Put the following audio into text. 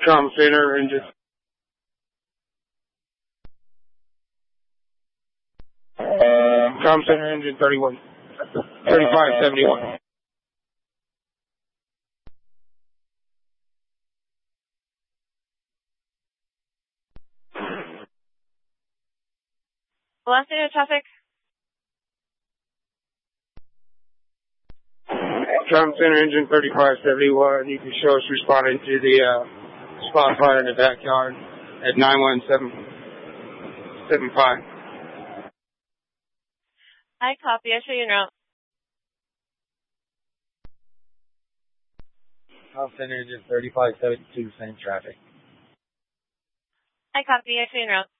Trauma Center, engine. Trauma Center, engine 3571. Last name of traffic. Trauma Center, engine 3571. You can show us responding to the spot fire in the backyard at 91775. I copy. I show you en route. Trauma Center, engine 3572, same traffic. I copy. I show you en route.